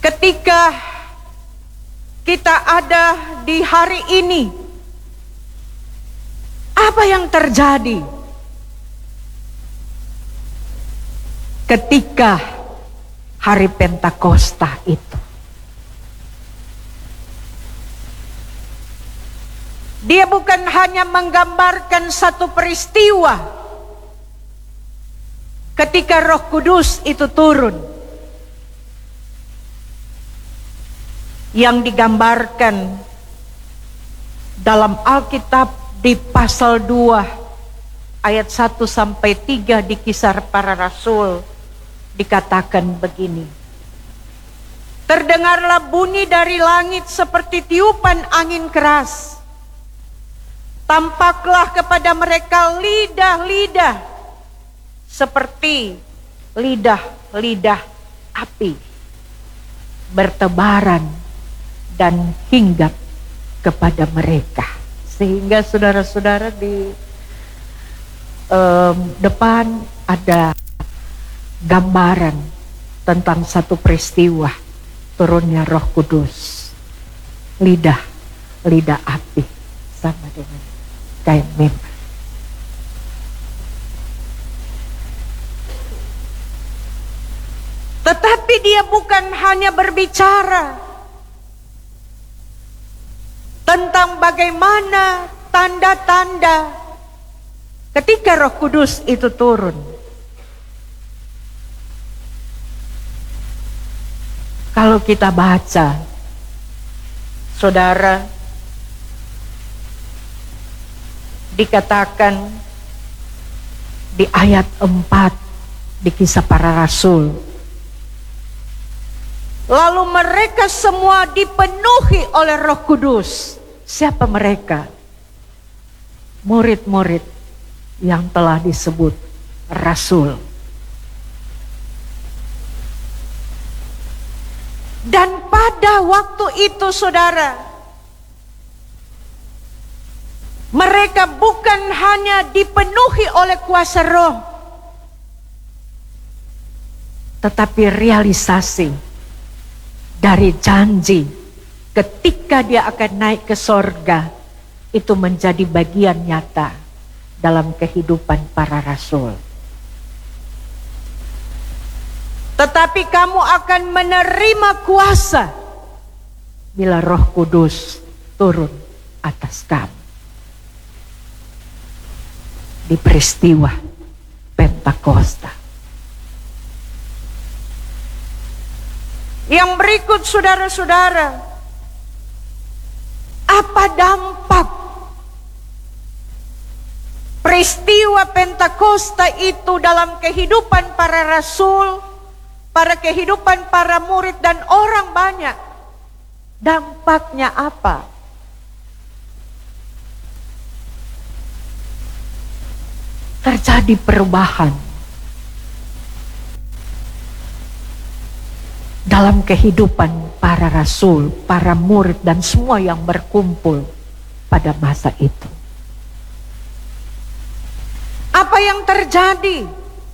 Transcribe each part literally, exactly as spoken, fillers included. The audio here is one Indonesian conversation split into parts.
ketika kita ada di hari ini, apa yang terjadi ketika hari Pentakosta itu? Dia bukan hanya menggambarkan satu peristiwa ketika Roh Kudus itu turun. Yang digambarkan dalam Alkitab di pasal dua ayat satu sampai tiga di Kisah Para Rasul dikatakan begini. Terdengarlah bunyi dari langit seperti tiupan angin keras. Tampaklah kepada mereka lidah-lidah seperti lidah-lidah api bertebaran dan hinggap kepada mereka. Sehingga saudara-saudara di um, depan ada gambaran tentang satu peristiwa turunnya Roh Kudus. Lidah, lidah api sama dengan kain member. Tetapi dia bukan hanya berbicara tentang bagaimana tanda-tanda ketika Roh Kudus itu turun. Kalau kita baca, saudara, dikatakan di ayat empat di Kisah Para Rasul, lalu mereka semua dipenuhi oleh Roh Kudus. Siapa mereka? Murid-murid yang telah disebut rasul. Dan pada waktu itu, saudara, mereka bukan hanya dipenuhi oleh kuasa Roh, tetapi realisasi dari janji ketika dia akan naik ke sorga itu menjadi bagian nyata dalam kehidupan para rasul. Tetapi kamu akan menerima kuasa bila Roh Kudus turun atas kamu. Di peristiwa Pentakosta. Yang berikut, saudara-saudara, apa dampak peristiwa Pentakosta itu dalam kehidupan para rasul, para kehidupan para murid dan orang banyak? Dampaknya apa? Terjadi perubahan dalam kehidupan para rasul, para murid dan semua yang berkumpul pada masa itu. Apa yang terjadi?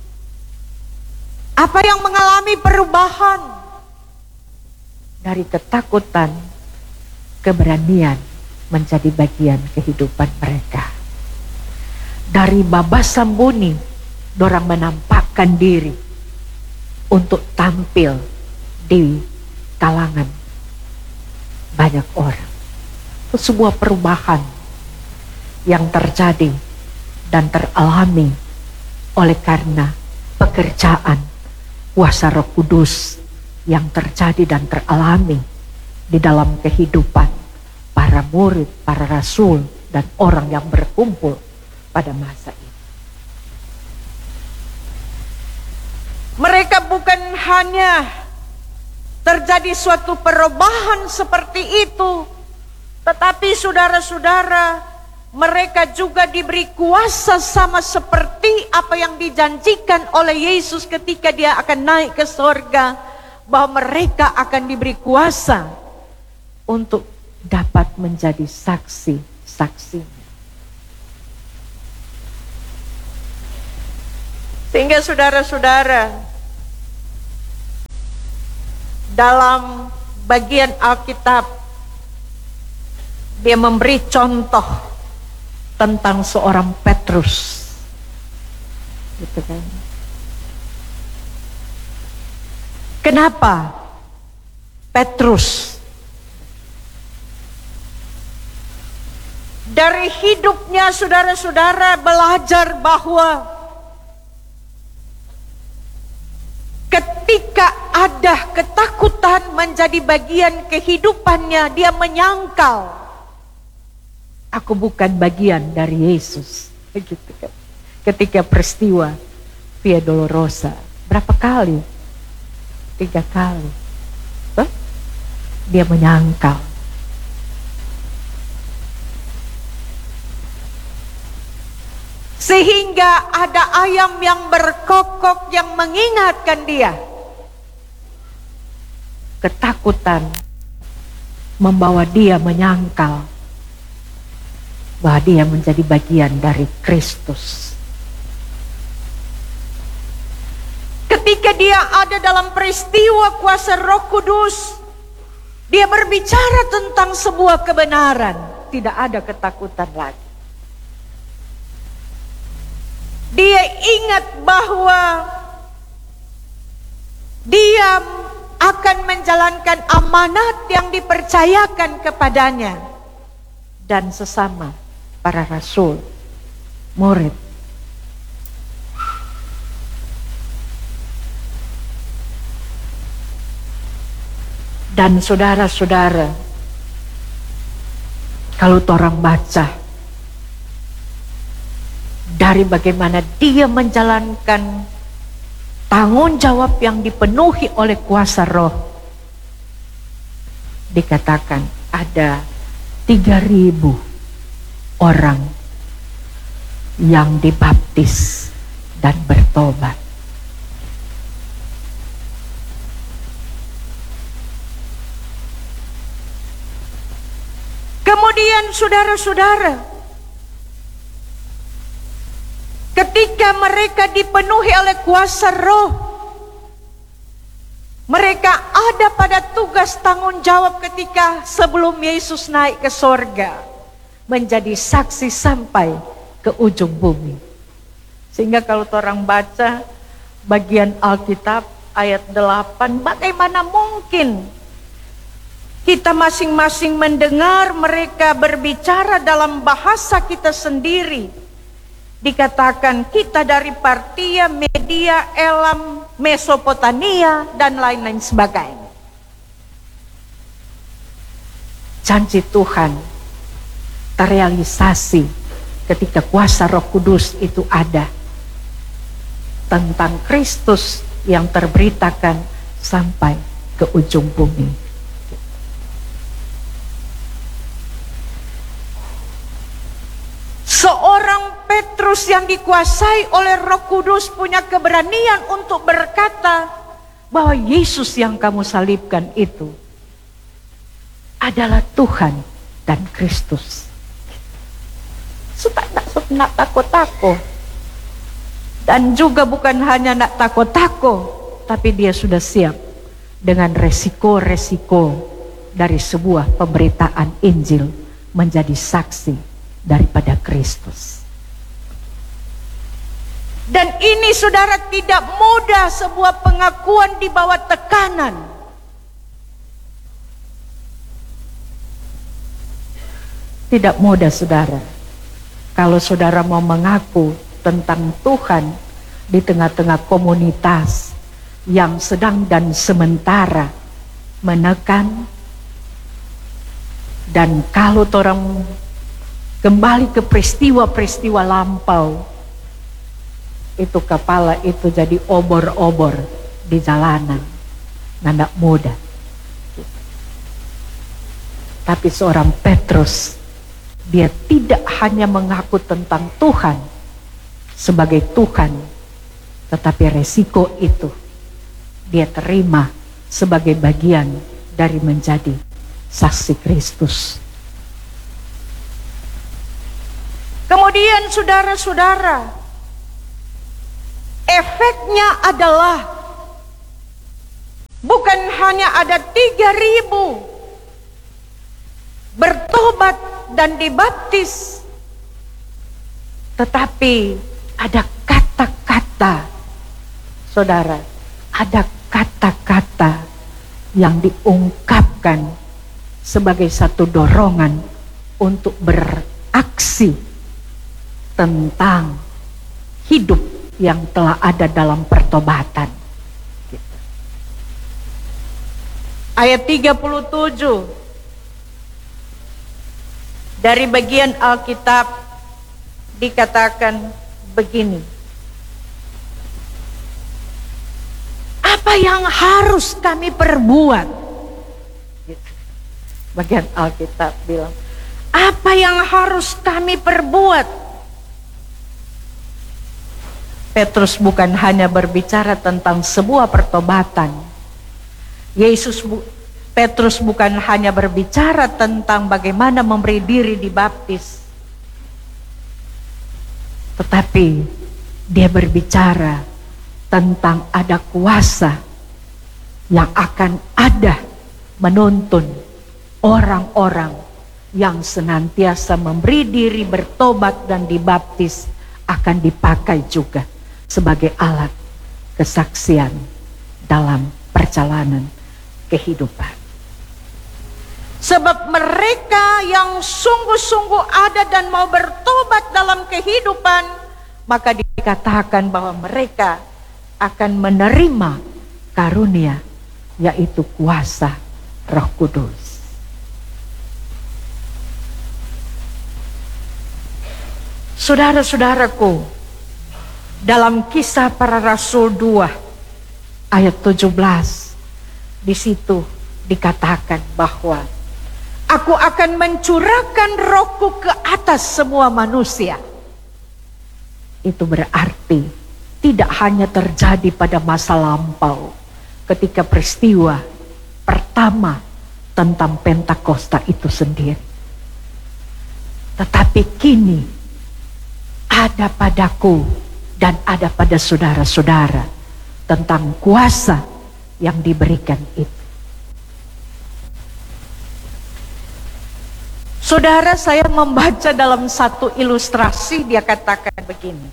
Apa yang mengalami perubahan? Dari ketakutan, keberanian menjadi bagian kehidupan mereka. Dari babas sambuni, dorang menampakkan diri untuk tampil di kalangan banyak orang. Itu sebuah perubahan yang terjadi dan teralami oleh karena pekerjaan kuasa Roh Kudus yang terjadi dan teralami di dalam kehidupan para murid, para rasul dan orang yang berkumpul pada masa itu. Mereka bukan hanya terjadi suatu perubahan seperti itu, tetapi saudara-saudara, mereka juga diberi kuasa sama seperti apa yang dijanjikan oleh Yesus ketika dia akan naik ke sorga, bahwa mereka akan diberi kuasa untuk dapat menjadi saksi-saksinya. Sehingga saudara-saudara, dalam bagian Alkitab dia memberi contoh tentang seorang Petrus, gitu kan. Kenapa Petrus? Dari hidupnya saudara-saudara belajar bahwa ketika ada ketakutan menjadi bagian kehidupannya, dia menyangkal, aku bukan bagian dari Yesus. Begitu kan. Ketika peristiwa Via Dolorosa, berapa kali? Tiga kali. Huh? Dia menyangkal. Sehingga ada ayam yang berkokok yang mengingatkan dia. Ketakutan membawa dia menyangkal bahwa dia menjadi bagian dari Kristus. Ketika dia ada dalam peristiwa kuasa Roh Kudus, dia berbicara tentang sebuah kebenaran, tidak ada ketakutan lagi. Dia ingat bahwa dia akan menjalankan amanat yang dipercayakan kepadanya dan sesama para rasul, murid. Dan saudara-saudara, kalau orang baca dari bagaimana dia menjalankan tanggung jawab yang dipenuhi oleh kuasa Roh, dikatakan ada tiga ribu orang yang dibaptis dan bertobat. Kemudian saudara-saudara, ketika mereka dipenuhi oleh kuasa Roh, mereka ada pada tugas tanggung jawab ketika sebelum Yesus naik ke sorga, menjadi saksi sampai ke ujung bumi. Sehingga kalau orang baca bagian Alkitab ayat delapan, bagaimana mungkin kita masing-masing mendengar mereka berbicara dalam bahasa kita sendiri. Dikatakan kita dari Partia, Media, Elam, Mesopotamia, dan lain-lain sebagainya. Janji Tuhan terrealisasi ketika kuasa Roh Kudus itu ada. Tentang Kristus yang terberitakan sampai ke ujung bumi. Seorang Petrus yang dikuasai oleh Roh Kudus punya keberanian untuk berkata bahwa Yesus yang kamu salibkan itu adalah Tuhan dan Kristus. Supaya nak takut-takut. Dan juga bukan hanya nak takut-takut, tapi dia sudah siap dengan resiko-resiko dari sebuah pemberitaan Injil menjadi saksi daripada Kristus. Dan ini saudara tidak mudah, sebuah pengakuan di bawah tekanan. Tidak mudah saudara, kalau saudara mau mengaku tentang Tuhan di tengah-tengah komunitas yang sedang dan sementara menekan. Dan kalau orang kembali ke peristiwa-peristiwa lampau, itu kepala itu jadi obor-obor di jalanan, nggak mudah. Tapi seorang Petrus, dia tidak hanya mengaku tentang Tuhan sebagai Tuhan, tetapi resiko itu dia terima sebagai bagian dari menjadi saksi Kristus. Kemudian saudara-saudara, efeknya adalah Bukan hanya ada tiga ribu bertobat dan dibaptis, tetapi ada kata-kata, saudara, ada kata-kata yang diungkapkan sebagai satu dorongan untuk beraksi tentang hidup yang telah ada dalam pertobatan. Ayat tiga puluh tujuh dari bagian Alkitab dikatakan begini. Apa yang harus kami perbuat? Bagian Alkitab bilang, apa yang harus kami perbuat? Petrus bukan hanya berbicara tentang sebuah pertobatan. Yesus, Petrus bukan hanya berbicara tentang bagaimana memberi diri dibaptis, tetapi dia berbicara tentang ada kuasa yang akan ada menuntun orang-orang yang senantiasa memberi diri bertobat dan dibaptis akan dipakai juga sebagai alat kesaksian dalam perjalanan kehidupan. Sebab mereka yang sungguh-sungguh ada dan mau bertobat dalam kehidupan, maka dikatakan bahwa mereka akan menerima karunia, yaitu kuasa Roh Kudus. Saudara-saudaraku, dalam Kisah Para Rasul dua ayat tujuh belas, di situ dikatakan bahwa aku akan mencurahkan rohku ke atas semua manusia. Itu berarti tidak hanya terjadi pada masa lampau ketika peristiwa pertama tentang Pentakosta itu sendiri, tetapi kini ada padaku dan ada pada saudara-saudara tentang kuasa yang diberikan itu. Saudara, saya membaca dalam satu ilustrasi, dia katakan begini.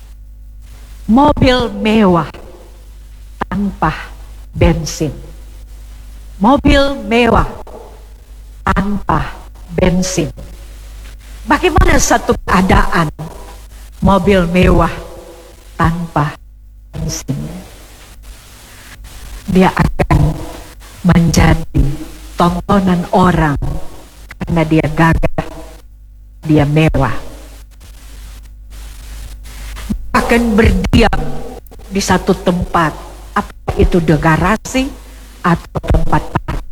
Mobil mewah tanpa bensin. Mobil mewah tanpa bensin. Bagaimana satu keadaan mobil mewah tanpa bensin? Dia akan menjadi tontonan orang karena dia gagah, dia mewah. Dia akan berdiam di satu tempat, apa itu di garasi atau tempat parkir.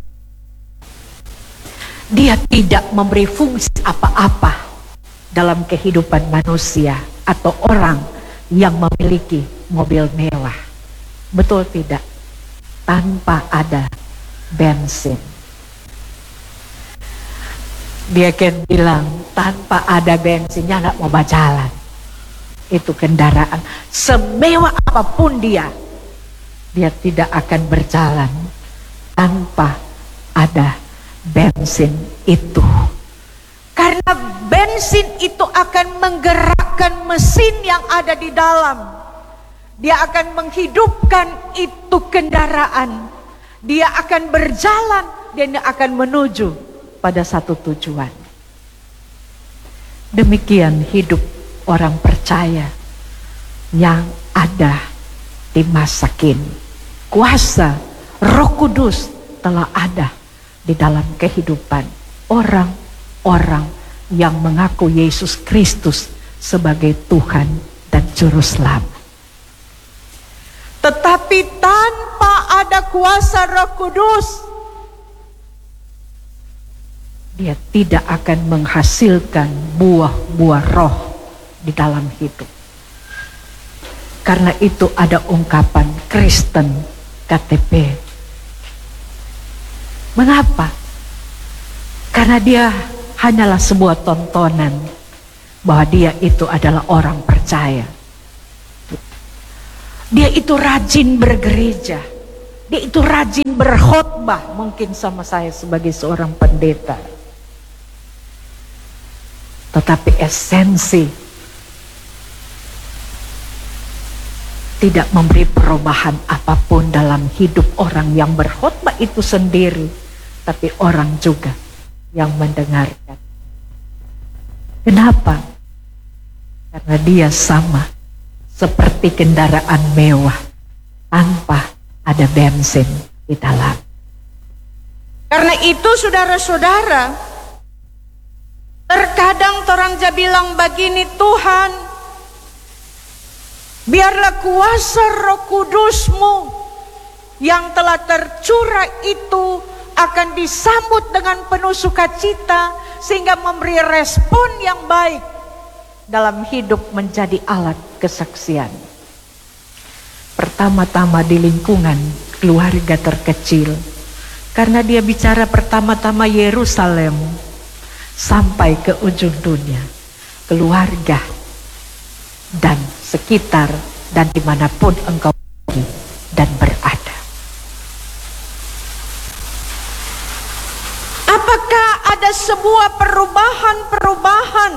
Dia tidak memberi fungsi apa-apa dalam kehidupan manusia atau orang yang memiliki mobil mewah. Betul tidak? Tanpa ada bensin. Dia kan bilang tanpa ada bensinnya nggak mau berjalan. Itu kendaraan semewah apapun dia, dia tidak akan berjalan tanpa ada bensin itu. Karena bensin itu akan menggerakkan mesin yang ada di dalam. Dia akan menghidupkan itu kendaraan. Dia akan berjalan dan dia akan menuju pada satu tujuan. Demikian hidup orang percaya yang ada di masa kini. Kuasa Roh Kudus telah ada di dalam kehidupan orang-orang yang mengaku Yesus Kristus sebagai Tuhan dan Juru Selamat. Tetapi tanpa ada kuasa Roh Kudus, dia tidak akan menghasilkan buah-buah roh di dalam hidup. Karena itu ada ungkapan Kristen K T P. Mengapa? Karena dia hanyalah sebuah tontonan bahwa dia itu adalah orang percaya. Dia itu rajin bergereja. Dia itu rajin berkhotbah, mungkin sama saya sebagai seorang pendeta. Tetapi esensi tidak memberi perubahan apapun dalam hidup orang yang berkhotbah itu sendiri, tapi orang juga yang mendengarkan. Kenapa? Karena dia sama seperti kendaraan mewah tanpa ada bensin di dalam. Karena itu saudara-saudara, terkadang orang ja bilang begini, Tuhan, biarlah kuasa Roh Kudus-Mu yang telah tercurah itu akan disambut dengan penuh sukacita, sehingga memberi respon yang baik dalam hidup menjadi alat kesaksian. Pertama-tama di lingkungan keluarga terkecil, karena dia bicara pertama-tama Yerusalem sampai ke ujung dunia, keluarga dan sekitar dan dimanapun engkau pergi dan berada. Apakah ada sebuah perubahan-perubahan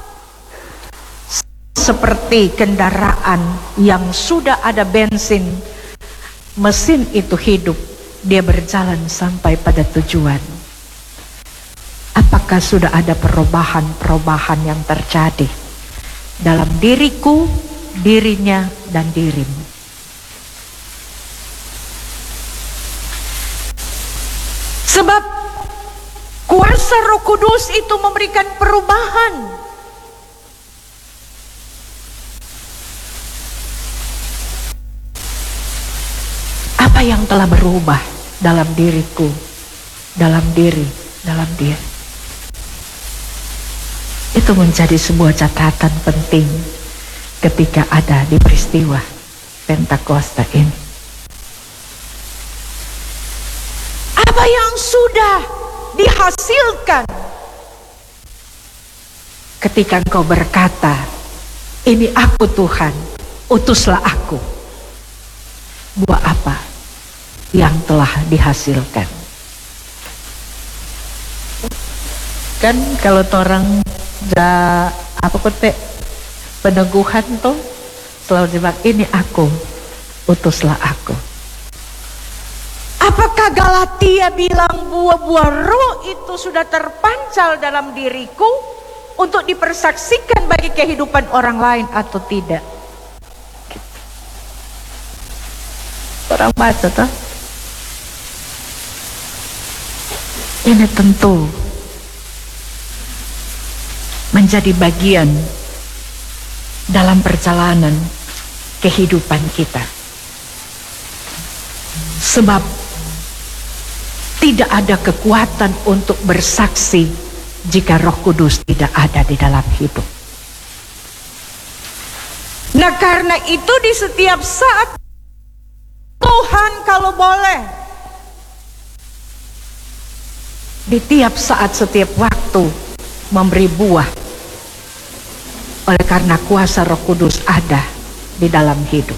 seperti kendaraan yang sudah ada bensin, mesin itu hidup, dia berjalan sampai pada tujuan? Apakah sudah ada perubahan-perubahan yang terjadi dalam diriku, dirinya, dan dirimu? Sebab kuasa Roh Kudus itu memberikan perubahan. Apa yang telah berubah dalam diriku, dalam diri, dalam diri? Itu menjadi sebuah catatan penting ketika ada di peristiwa Pentakosta ini. Apa yang sudah dihasilkan ketika engkau berkata, ini aku Tuhan, utuslah aku. Buah apa yang telah dihasilkan? Kan kalau orang da apa kote peneguhan tuh selalu dibilang, ini aku, utuslah aku. Apakah Galatia bilang buah-buah roh itu sudah terpancal dalam diriku untuk dipersaksikan bagi kehidupan orang lain atau tidak? Orang baca tuh. Ini tentu menjadi bagian dalam perjalanan kehidupan kita. Sebab tidak ada kekuatan untuk bersaksi jika Roh Kudus tidak ada di dalam hidup. Nah, karena itu di setiap saat Tuhan kalau boleh, di tiap saat, setiap waktu memberi buah, oleh karena kuasa Roh Kudus ada di dalam hidup.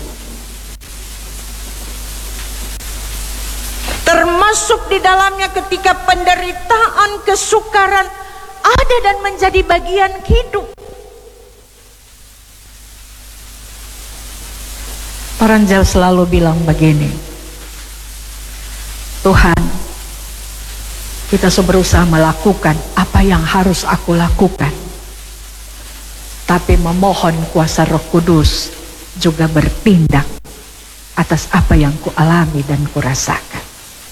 Termasuk di dalamnya ketika penderitaan, kesukaran ada dan menjadi bagian hidup. Orang Jawa selalu bilang begini, Tuhan, kita berusaha melakukan apa yang harus aku lakukan, tapi memohon kuasa Roh Kudus juga bertindak atas apa yang kualami dan kurasakan.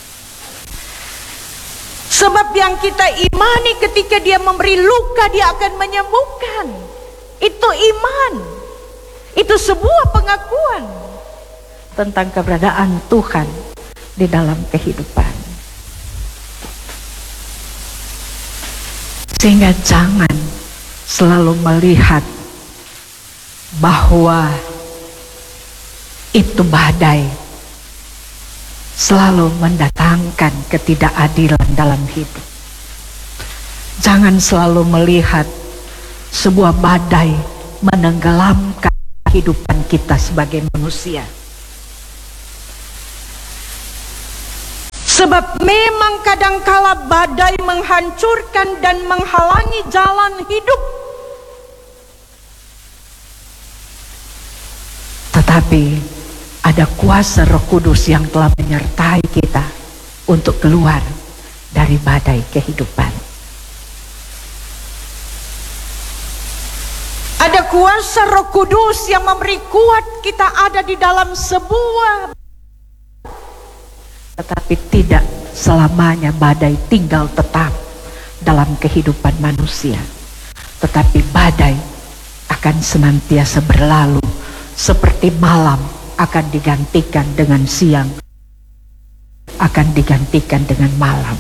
Sebab yang kita imani ketika dia memberi luka, dia akan menyembuhkan. Itu iman. Itu sebuah pengakuan tentang keberadaan Tuhan di dalam kehidupan. Sehingga jangan selalu melihat bahwa itu badai selalu mendatangkan ketidakadilan dalam hidup. Jangan selalu melihat sebuah badai menenggelamkan kehidupan kita sebagai manusia. Sebab memang kadangkala badai menghancurkan dan menghalangi jalan hidup. Tetapi ada kuasa Roh Kudus yang telah menyertai kita untuk keluar dari badai kehidupan. Ada kuasa Roh Kudus yang memberi kuat kita ada di dalam sebuah, tetapi tidak selamanya badai tinggal tetap dalam kehidupan manusia. Tetapi badai akan senantiasa berlalu, seperti malam akan digantikan dengan siang, akan digantikan dengan malam.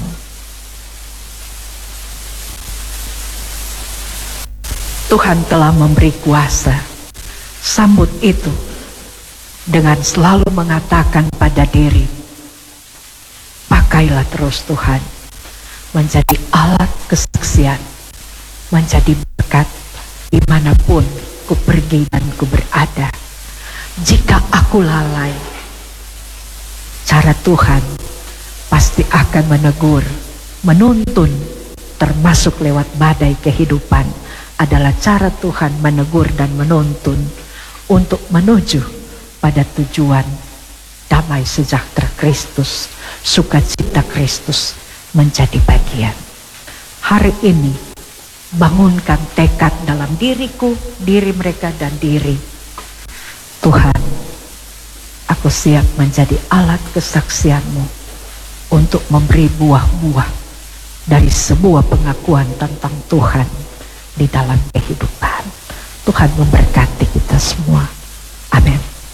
Tuhan telah memberi kuasa. Sambut itu dengan selalu mengatakan pada diri, pakailah terus Tuhan menjadi alat kesaksian, menjadi berkat dimanapun ku pergi dan ku berada. Jika aku lalai, cara Tuhan pasti akan menegur, menuntun, termasuk lewat badai kehidupan, adalah cara Tuhan menegur dan menuntun untuk menuju pada tujuan damai sejahtera Kristus, sukacita Kristus menjadi bagian. Hari ini bangunkan tekad dalam diriku, diri mereka dan diri. Tuhan, aku siap menjadi alat kesaksian-Mu untuk memberi buah-buah dari sebuah pengakuan tentang Tuhan di dalam kehidupan. Tuhan memberkati kita semua. Amin.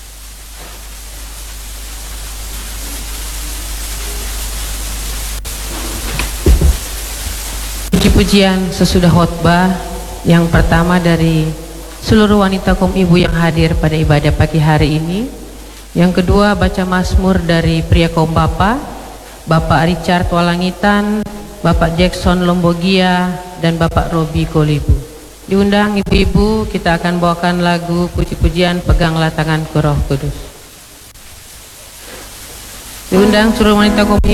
Puji-pujian sesudah khotbah yang pertama dari seluruh wanita kaum ibu yang hadir pada ibadah pagi hari ini. Yang kedua baca mazmur dari pria kaum Bapa, Bapak Richard Walangitan, Bapak Jackson Lombogia, dan Bapak Robi Kolibu. Diundang ibu-ibu, kita akan bawakan lagu puji-pujian Peganglah Tanganku Roh Kudus. Diundang seluruh wanita kaum ibu.